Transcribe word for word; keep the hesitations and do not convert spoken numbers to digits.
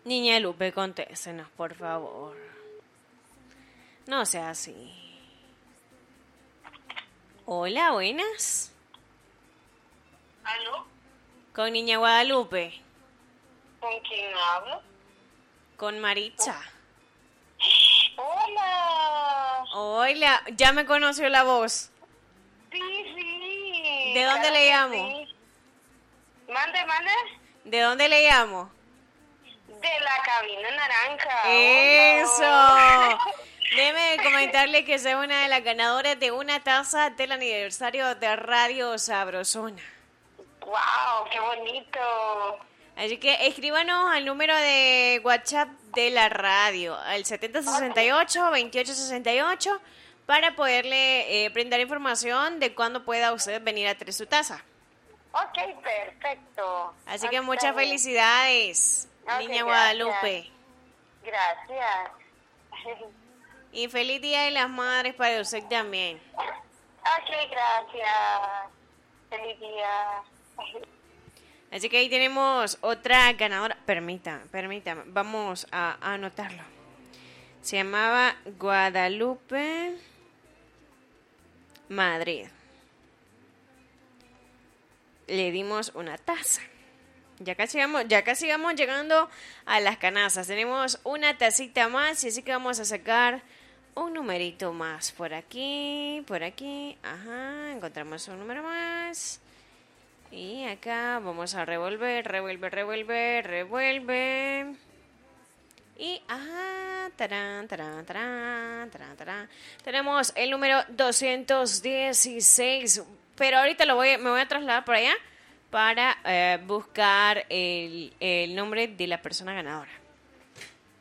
Niña Lupe, contéstenos, por favor. No sea así. Hola, buenas. ¿Aló? Con Niña Guadalupe. ¿Con quién hablo? Con Maritza. Hola. Hola, ya me conoció la voz. Sí, sí. ¿De dónde claro le que llamo? sí. Mande, mande. ¿De dónde le llamo? De la cabina naranja. ¡Eso! Hola. Déjeme comentarle que soy una de las ganadoras de una taza del aniversario de Radio Sabrosona. Wow, qué bonito. Así que escríbanos al número de WhatsApp de la radio, al setenta sesenta y ocho, veintiocho sesenta y ocho, para poderle eh, brindar información de cuándo pueda usted venir a traer su taza. Ok, perfecto. Así Ok, que muchas está bien. felicidades, Ok, Niña gracias. Guadalupe. Gracias. Y feliz Día de las Madres para usted también. Ok, gracias. Feliz día. Así que ahí tenemos otra ganadora. Permítame, permítame. Vamos a, a anotarlo. Se llamaba Guadalupe Madrid. Le dimos una taza. Ya casi vamos, ya casi vamos llegando a las canastas. Tenemos una tacita más y así que vamos a sacar un numerito más. Por aquí, por aquí. Ajá, encontramos un número más. Y acá vamos a revolver, revuelve, revuelve, revuelve. Y, ajá, tarán, tarán, tarán, tarán, tarán. Tenemos el número doscientos dieciséis. Pero ahorita lo voy, me voy a trasladar por allá para eh, buscar el, el nombre de la persona ganadora.